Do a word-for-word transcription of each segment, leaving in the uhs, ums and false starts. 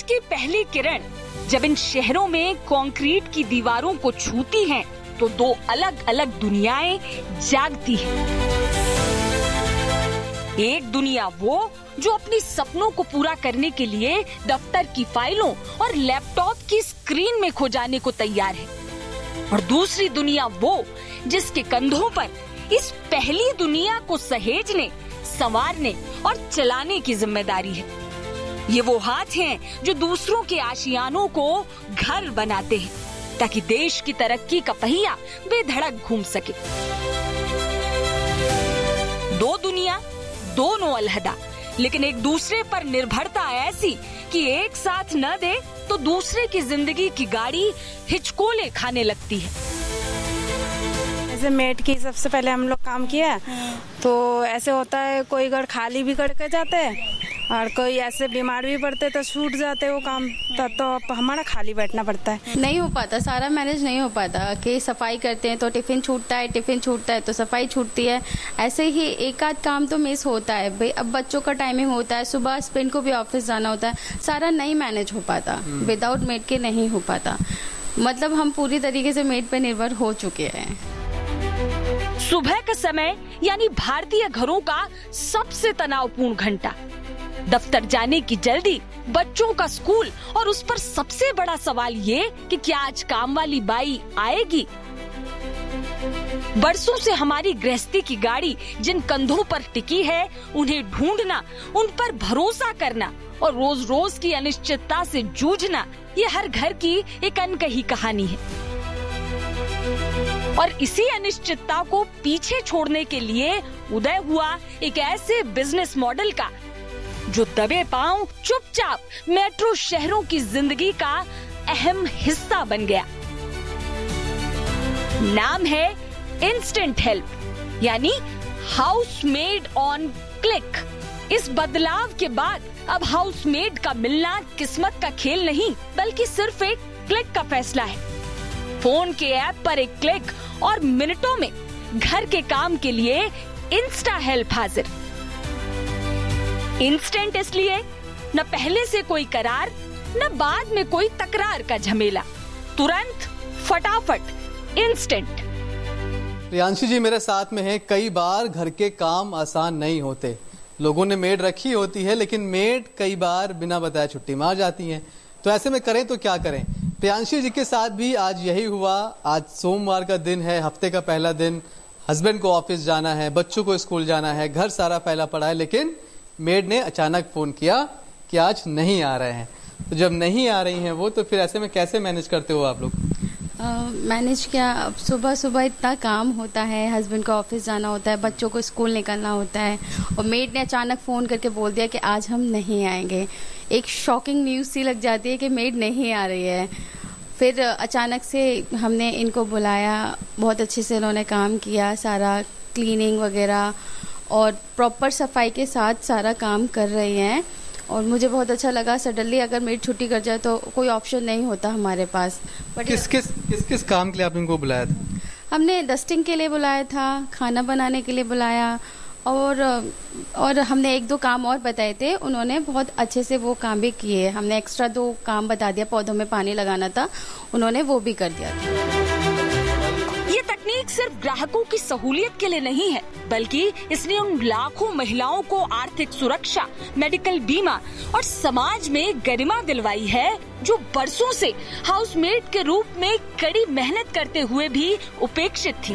की पहली किरण जब इन शहरों में कंक्रीट की दीवारों को छूती हैं, तो दो अलग अलग दुनियाएं जागती हैं। एक दुनिया वो जो अपनी सपनों को पूरा करने के लिए दफ्तर की फाइलों और लैपटॉप की स्क्रीन में खो जाने को तैयार है, और दूसरी दुनिया वो जिसके कंधों पर इस पहली दुनिया को सहेजने, संवारने और चलाने की जिम्मेदारी है। ये वो हाथ हैं जो दूसरों के आशियानों को घर बनाते हैं, ताकि देश की तरक्की का पहिया बेधड़क घूम सके। दो दुनिया, दोनों अलहदा, लेकिन एक दूसरे पर निर्भरता ऐसी कि एक साथ न दे तो दूसरे की जिंदगी की गाड़ी हिचकोले खाने लगती है। जैसे मेड की सबसे पहले हम लोग काम किया, तो ऐसे होता है कोई घर खाली भी करके जाते हैं और कोई ऐसे बीमार भी पड़ते तो छूट जाते वो काम, तब तो हमारा खाली बैठना पड़ता है। नहीं हो पाता, सारा मैनेज नहीं हो पाता कि सफाई करते हैं तो टिफिन छूटता है, टिफिन छूटता है तो सफाई छूटती है। ऐसे ही एक आध काम तो मिस होता है भाई। अब बच्चों का टाइमिंग होता है, सुबह हस्बैंड को भी ऑफिस जाना होता है, सारा नहीं मैनेज हो पाता, विदाउट मेड के नहीं हो पाता। मतलब हम पूरी तरीके से मेड पे निर्भर हो चुके हैं। सुबह का समय यानी भारतीय घरों का सबसे तनावपूर्ण घंटा, दफ्तर जाने की जल्दी, बच्चों का स्कूल, और उस पर सबसे बड़ा सवाल ये कि क्या आज काम वाली बाई आएगी। बरसों से हमारी गृहस्थी की गाड़ी जिन कंधों पर टिकी है, उन्हें ढूंढना, उन पर भरोसा करना और रोज रोज की अनिश्चितता से जूझना, ये हर घर की एक अनकही कहानी है। और इसी अनिश्चितता को पीछे छोड़ने के लिए उदय हुआ एक ऐसे बिजनेस मॉडल का जो दबे पांव चुपचाप मेट्रो शहरों की जिंदगी का अहम हिस्सा बन गया। नाम है इंस्टेंट हेल्प, यानी हाउसमेड ऑन क्लिक। इस बदलाव के बाद अब हाउसमेड का मिलना किस्मत का खेल नहीं, बल्कि सिर्फ एक क्लिक का फैसला है। फोन के ऐप पर एक क्लिक और मिनटों में घर के काम के लिए इंस्टा हेल्प हाजिर। इंस्टेंट इसलिए न पहले से कोई करार, न बाद में कोई तकरार का झमेला, तुरंत, फटाफट, इंस्टेंट। प्रियांशी जी मेरे साथ में है। कई बार घर के काम आसान नहीं होते, लोगों ने मेड रखी होती है, लेकिन मेड कई बार बिना बताए छुट्टी मार जाती हैं। तो ऐसे में करें तो क्या करें? प्रियांशी जी के साथ भी आज यही हुआ। आज सोमवार का दिन है, हफ्ते का पहला दिन, हस्बैंड को ऑफिस जाना है, बच्चों को स्कूल जाना है, घर सारा फैला पड़ा है, लेकिन मेड ने अचानक फोन किया कि आज नहीं आ रहे हैं। तो जब नहीं आ रही हैं वो, तो फिर ऐसे में कैसे मैनेज करते हो आप लोग? मैनेज क्या, अब सुबह सुबह इतना काम होता है, हस्बैंड को ऑफिस जाना होता है, बच्चों को स्कूल निकलना होता है, और मेड ने अचानक फ़ोन करके बोल दिया कि आज हम नहीं आएंगे। एक शॉकिंग न्यूज़ सी लग जाती है कि मेड नहीं आ रही है। फिर अचानक से हमने इनको बुलाया, बहुत अच्छे से इन्होंने काम किया, सारा क्लीनिंग वगैरह और प्रॉपर सफाई के साथ सारा काम कर रही हैं, और मुझे बहुत अच्छा लगा। सडनली अगर मेरी छुट्टी कर जाए तो कोई ऑप्शन नहीं होता हमारे पास। बट किस किस किस किस काम के लिए आपने इनको बुलाया था? हमने डस्टिंग के लिए बुलाया था, खाना बनाने के लिए बुलाया, और और हमने एक दो काम और बताए थे, उन्होंने बहुत अच्छे से वो काम भी किए। हमने एक्स्ट्रा दो काम बता दिया, पौधों में पानी लगाना था, उन्होंने वो भी कर दिया था। ये तकनीक सिर्फ ग्राहकों की सहूलियत के लिए नहीं है, बल्कि इसने उन लाखों महिलाओं को आर्थिक सुरक्षा, मेडिकल बीमा और समाज में गरिमा दिलवाई है जो बरसों से हाउसमेड के रूप में कड़ी मेहनत करते हुए भी उपेक्षित थी।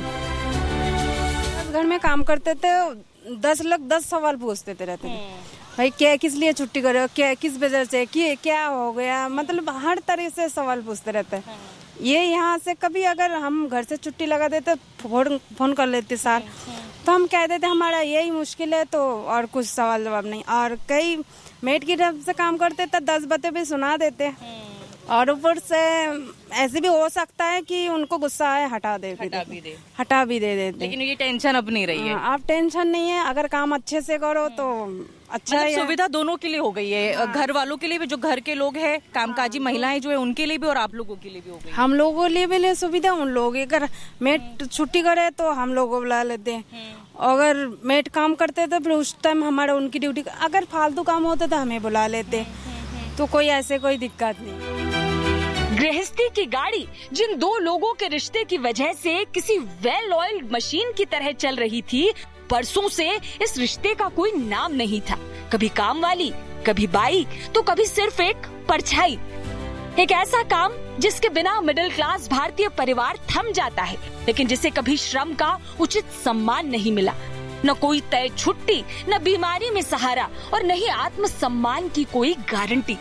घर में काम करते थे, दस लोग दस सवाल पूछते थे रहते थे, भाई क्या, किस लिए छुट्टी कर रहे हो, क्या, किस वजह से, कि, क्या हो गया, मतलब हर तरह से सवाल पूछते रहते हैं। ये यहाँ से कभी अगर हम घर से छुट्टी लगा देते, फोन फोन कर लेते सर, तो हम कह देते हमारा यही मुश्किल है, तो और कुछ सवाल जवाब नहीं। और कई मेड की तरफ से काम करते तो दस बातें भी सुना देते, और ऊपर से ऐसे भी हो सकता है कि उनको गुस्सा आए, हटा दे हटा भी दे हटा भी दे देते। लेकिन ये टेंशन अब नहीं रही है। अब टेंशन नहीं है, अगर काम अच्छे से करो तो अच्छा मतलब सुविधा दोनों के लिए हो गई है। हाँ। घर वालों के लिए भी, जो घर के लोग हैं, कामकाजी महिलाएं जो है उनके लिए भी, और आप लोगों के लिए भी हो गई। हम लोगों के लिए भी ले सुविधा, उन लोग अगर मेट छुट्टी करे तो हम लोग को बुला लेते हैं, अगर मेट काम करते तो फिर उस टाइम हमारा उनकी ड्यूटी, अगर फालतू काम होता तो हमें बुला लेते। तो कोई ऐसे कोई दिक्कत नहीं। गृहस्थी की गाड़ी जिन दो लोगों के रिश्ते की वजह से किसी वेल ऑयल्ड मशीन की तरह चल रही थी, बरसों से इस रिश्ते का कोई नाम नहीं था। कभी काम वाली, कभी बाई, तो कभी सिर्फ एक परछाई। एक ऐसा काम जिसके बिना मिडिल क्लास भारतीय परिवार थम जाता है, लेकिन जिसे कभी श्रम का उचित सम्मान नहीं मिला। न कोई तय छुट्टी, न बीमारी में सहारा और न ही आत्मसम्मान की कोई गारंटी।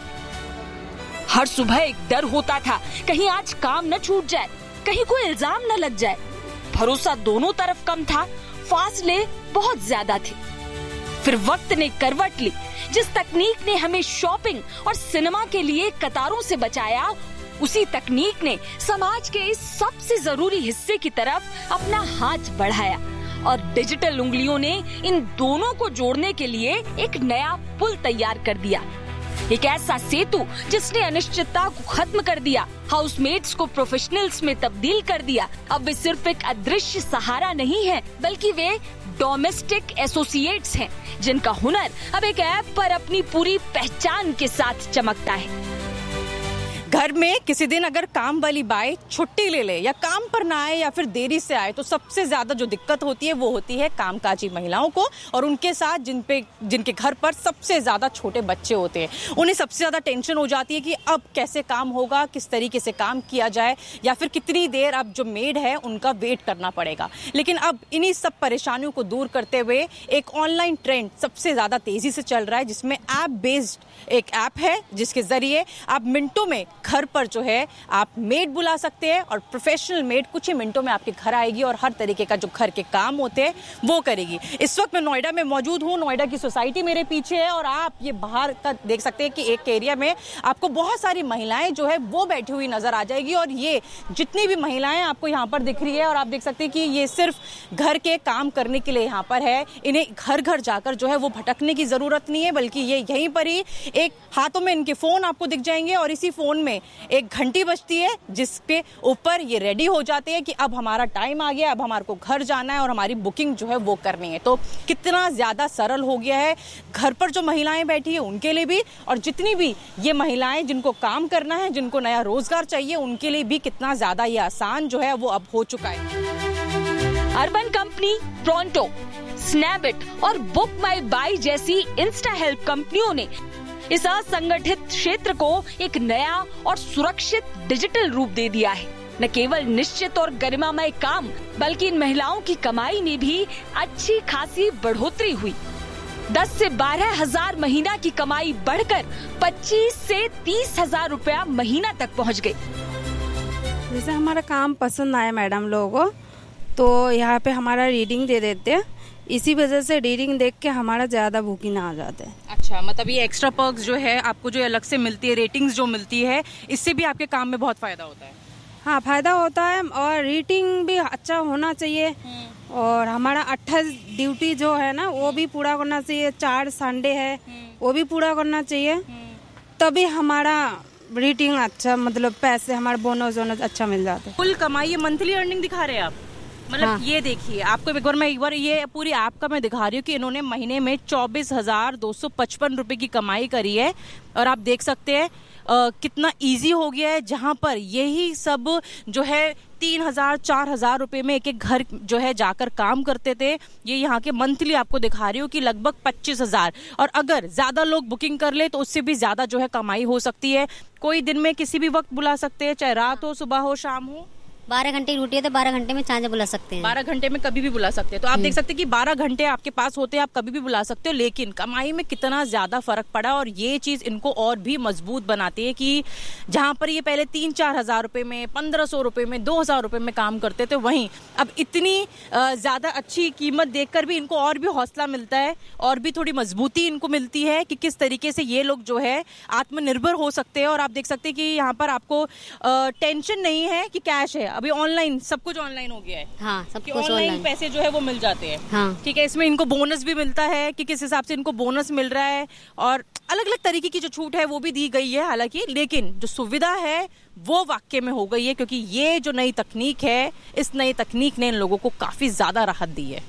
हर सुबह एक डर होता था, कहीं आज काम न छूट जाए, कहीं कोई इल्जाम न लग जाए। भरोसा दोनों तरफ कम था, फासले बहुत ज्यादा थे। फिर वक्त ने करवट ली। जिस तकनीक ने हमें शॉपिंग और सिनेमा के लिए कतारों से बचाया, उसी तकनीक ने समाज के इस सबसे जरूरी हिस्से की तरफ अपना हाथ बढ़ाया और डिजिटल उंगलियों ने इन दोनों को जोड़ने के लिए एक नया पुल तैयार कर दिया। एक ऐसा सेतु जिसने अनिश्चितता को खत्म कर दिया, हाउसमेट्स को प्रोफेशनल्स में तब्दील कर दिया। अब वे सिर्फ एक अदृश्य सहारा नहीं है, बल्कि वे डोमेस्टिक एसोसिएट्स हैं, जिनका हुनर अब एक ऐप पर अपनी पूरी पहचान के साथ चमकता है। घर में किसी दिन अगर काम वाली बाई छुट्टी ले ले या काम पर ना आए या फिर देरी से आए, तो सबसे ज्यादा जो दिक्कत होती है वो होती है कामकाजी महिलाओं को और उनके साथ जिन पे जिनके घर पर सबसे ज्यादा छोटे बच्चे होते हैं। उन्हें सबसे ज्यादा टेंशन हो जाती है कि अब कैसे काम होगा, किस तरीके से काम किया जाए, या फिर कितनी देर अब जो मेड है उनका वेट करना पड़ेगा। लेकिन अब इन्हीं सब परेशानियों को दूर करते हुए एक ऑनलाइन ट्रेंड सबसे ज्यादा तेजी से चल रहा है, जिसमें ऐप बेस्ड एक ऐप है जिसके जरिए आप मिनटों में घर पर जो है आप मेड बुला सकते हैं और प्रोफेशनल मेड कुछ ही मिनटों में आपके घर आएगी और हर तरीके का जो घर के काम होते हैं वो करेगी। इस वक्त मैं नोएडा में मौजूद हूँ। नोएडा की सोसाइटी मेरे पीछे है और आप ये बाहर का देख सकते हैं कि एक एरिया में आपको बहुत सारी महिलाएं जो है वो बैठी हुई नजर आ जाएगी और ये जितनी भी महिलाएं आपको यहाँ पर दिख रही है और आप देख सकते हैं कि ये सिर्फ घर के काम करने के लिए यहाँ पर है। इन्हें घर घर जाकर जो है वो भटकने की जरूरत नहीं है, बल्कि ये यहीं पर ही एक हाथों में इनके फोन आपको दिख जाएंगे और इसी फोन में एक घंटी बजती है जिसके ऊपर ये रेडी हो जाते हैं कि अब हमारा टाइम आ गया, अब हमारे को घर जाना है और हमारी बुकिंग जो है वो करनी है। तो कितना ज्यादा सरल हो गया है घर पर जो महिलाएं बैठी है उनके लिए भी, और जितनी भी ये महिलाएं जिनको काम करना है, जिनको नया रोजगार चाहिए, उनके लिए भी कितना ज्यादा ये आसान जो है वो अब हो चुका है। अर्बन कंपनी, प्रोंटो, स्नैबिट और बुक माई बाई जैसी इंस्टा हेल्प कंपनियों ने इस असंगठित क्षेत्र को एक नया और सुरक्षित डिजिटल रूप दे दिया है। न केवल निश्चित और गरिमामय काम, बल्कि इन महिलाओं की कमाई में भी अच्छी खासी बढ़ोतरी हुई। दस से बारह हजार महीना की कमाई बढ़कर पच्चीस से तीस हजार रुपया महीना तक पहुंच गई। जैसे हमारा काम पसंद आया मैडम लोगों को, तो यहाँ पे हमारा रीडिंग दे देते हैं। इसी वजह से रीडिंग देख के हमारा ज्यादा बुकिंग आ जाता है। अच्छा, मतलब ये एक्स्ट्रा पर्क्स जो है आपको जो अलग से मिलती है, रेटिंग्स जो मिलती है, इससे भी आपके काम में बहुत फायदा होता है। हाँ, फायदा होता है और रेटिंग भी अच्छा होना चाहिए और हमारा अट्ठाईस ड्यूटी जो है ना वो भी पूरा करना चाहिए। चार संडे है वो भी पूरा करना चाहिए, तभी हमारा रेटिंग अच्छा, मतलब पैसे हमारे बोनस वोनस अच्छा मिल जाता है। कुल कमाई मंथली अर्निंग दिखा रहे हैं आप, मतलब हाँ। ये देखिए आपको एक बार मैं एक बार ये पूरी ऐप का मैं दिखा रही हूँ कि इन्होंने महीने में चौबीस हजार दो सौ पचपन रुपए की कमाई करी है और आप देख सकते हैं आ, कितना इजी हो गया है। जहाँ पर यही सब जो है तीन हजार चार हजार रुपए में एक एक घर जो है जाकर काम करते थे, ये यहाँ के मंथली आपको दिखा रही हूँ कि लगभग पच्चीस हजार, और अगर ज्यादा लोग बुकिंग कर ले तो उससे भी ज्यादा जो है कमाई हो सकती है। कोई दिन में किसी भी वक्त बुला सकते हैं, चाहे रात हो, सुबह हो, शाम हो। बारह घंटे की ड्यूटी है तो बारह घंटे में चाहे बुला सकते हैं। बारह घंटे में कभी भी बुला सकते हैं। तो आप देख सकते हैं कि बारह घंटे आपके पास होते हैं, आप कभी भी बुला सकते हो। लेकिन कमाई में कितना ज्यादा फर्क पड़ा और ये चीज इनको और भी मजबूत बनाती है कि जहां पर ये पहले तीन चार हजार रुपए में, पंद्रह सौ रुपए में, दो हजार रुपए में काम करते थे, वहीं अब इतनी ज्यादा अच्छी कीमत देखकर भी इनको और भी हौसला मिलता है और भी थोड़ी मजबूती इनको मिलती है कि किस तरीके से ये लोग जो है आत्मनिर्भर हो सकते हैं। और आप देख सकते हैं कि यहाँ पर आपको टेंशन नहीं है कि कैश है, अभी ऑनलाइन सब कुछ ऑनलाइन हो गया है। हाँ, सब कुछ ऑनलाइन पैसे जो है वो मिल जाते हैं। हाँ। ठीक है, इसमें इनको बोनस भी मिलता है कि किस हिसाब से इनको बोनस मिल रहा है और अलग अलग तरीके की जो छूट है वो भी दी गई है हालांकि, लेकिन जो सुविधा है वो वाकई में हो गई है क्योंकि ये जो नई तकनीक है, इस नई तकनीक ने इन लोगों को काफी ज्यादा राहत दी है।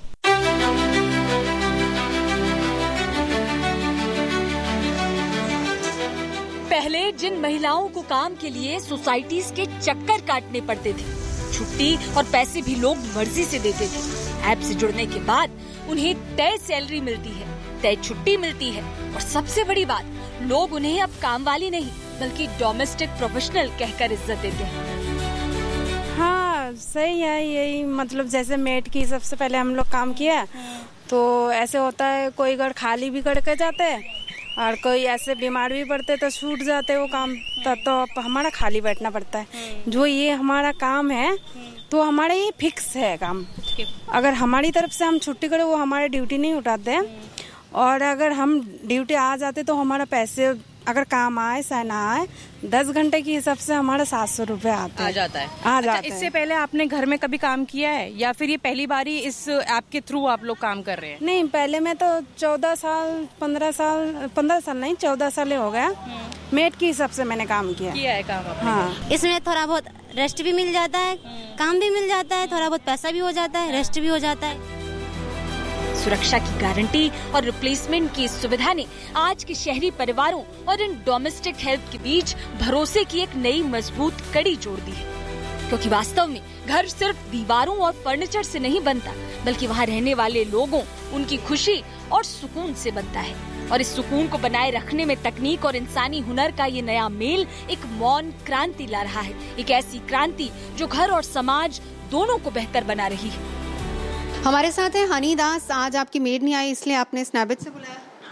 जिन महिलाओं को काम के लिए सोसाइटीज के चक्कर काटने पड़ते थे, छुट्टी और पैसे भी लोग मर्जी से देते थे। ऐप से जुड़ने के बाद उन्हें तय सैलरी मिलती है, तय छुट्टी मिलती है और सबसे बड़ी बात, लोग उन्हें अब काम वाली नहीं बल्कि डोमेस्टिक प्रोफेशनल कहकर इज्जत देते हैं। हाँ सही है, यही मतलब जैसे मेड की सबसे पहले हम लोग काम किया तो ऐसे होता है, कोई घर खाली भी करके जाते हैं और कोई ऐसे बीमार भी पड़ते तो छूट जाते वो काम, तो, तो हमारा खाली बैठना पड़ता है। जो ये हमारा काम है तो हमारा ये फिक्स है काम। अगर हमारी तरफ से हम छुट्टी करें वो हमारी ड्यूटी नहीं उठाते, और अगर हम ड्यूटी आ जाते तो हमारा पैसे अगर काम आए चाहे ना आए दस घंटे के हिसाब से हमारा सात सौ रुपये आते आ जाता है। आ अच्छा, जाता इससे है। पहले आपने घर में कभी काम किया है या फिर ये पहली बारी इस ऐप के थ्रू आप लोग काम कर रहे हैं? नहीं, पहले मैं तो चौदह साल पंद्रह साल पंद्रह साल नहीं चौदह साल हो गया मेड के हिसाब से मैंने काम किया किया है काम आपने। हाँ, इसमें थोड़ा बहुत रेस्ट भी मिल जाता है, काम भी मिल जाता है, थोड़ा बहुत पैसा भी हो जाता है, रेस्ट भी हो जाता है। सुरक्षा की गारंटी और रिप्लेसमेंट की इस सुविधा ने आज के शहरी परिवारों और इन डोमेस्टिक हेल्प के बीच भरोसे की एक नई मजबूत कड़ी जोड़ दी है, क्योंकि वास्तव में घर सिर्फ दीवारों और फर्नीचर से नहीं बनता, बल्कि वहाँ रहने वाले लोगों, उनकी खुशी और सुकून से बनता है। और इस सुकून को बनाए रखने में तकनीक और इंसानी हुनर का ये नया मेल एक मौन क्रांति ला रहा है, एक ऐसी क्रांति जो घर और समाज दोनों को बेहतर बना रही है। हमारे साथ है हनी दास। आज आपकी मेड नहीं आई इसलिए आपने स्नैपेज से बुलाया।